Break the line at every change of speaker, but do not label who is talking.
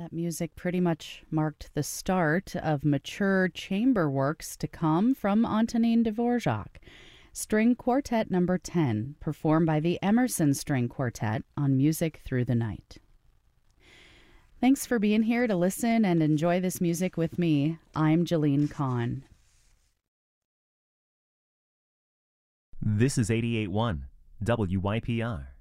That music pretty much marked the start of mature chamber works to come from Antonin Dvorak. String Quartet Number 10, performed by the Emerson String Quartet on Music Through the Night. Thanks for being here to listen and enjoy this music with me. I'm Jalene Kahn.
This is 88.1 WYPR.